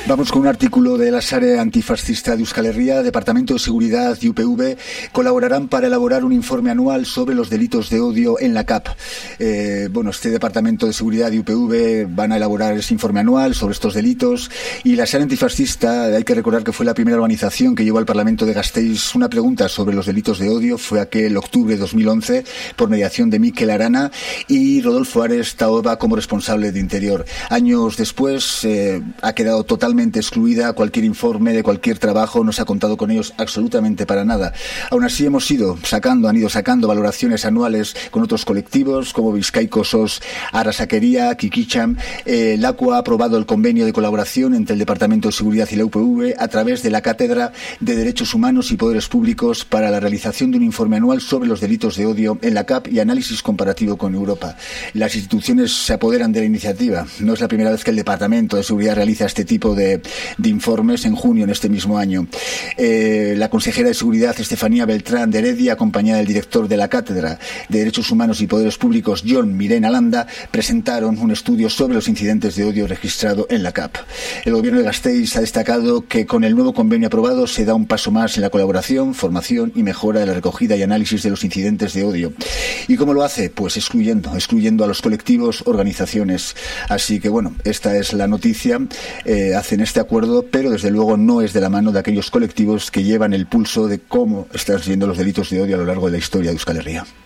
Vamos con un artículo de la Sare Antifascista de Euskal Herria. Departamento de Seguridad y UPV colaborarán para elaborar un informe anual sobre los delitos de odio en la CAP. Este Departamento de Seguridad y UPV van a elaborar ese informe anual sobre estos delitos, y la Sare Antifascista, hay que recordar que fue la primera organización que llevó al Parlamento de Gasteiz una pregunta sobre los delitos de odio. Fue aquel octubre de 2011 por mediación de Mikel Arana y Rodolfo Ares Taoba como responsable de Interior. Años después ha quedado totalmente excluida cualquier informe de cualquier trabajo, no se ha contado con ellos absolutamente para nada. Aún así han ido sacando valoraciones anuales con otros colectivos como Bizkaiko Sos Arrasakeria, Kikicham. LACUA ha aprobado el convenio de colaboración entre el Departamento de Seguridad y la UPV a través de la Cátedra de Derechos Humanos y Poderes Públicos para la realización de un informe anual sobre los delitos de odio en la CAP y análisis comparativo con Europa. Las instituciones se apoderan de la iniciativa. No es la primera vez que el Departamento de Seguridad realiza este tipo de informes. En junio en este mismo año, la consejera de Seguridad Estefanía Beltrán de Heredia, acompañada del director de la Cátedra de Derechos Humanos y Poderes Públicos, John Mirena Landa, presentaron un estudio sobre los incidentes de odio registrado en la CAP. El gobierno de Gasteiz ha destacado que con el nuevo convenio aprobado se da un paso más en la colaboración, formación y mejora de la recogida y análisis de los incidentes de odio. ¿Y cómo lo hace? Pues excluyendo a los colectivos, organizaciones. Así que esta es la noticia. Hacen este acuerdo, pero desde luego no es de la mano de aquellos colectivos que llevan el pulso de cómo están siendo los delitos de odio a lo largo de la historia de Euskal Herria.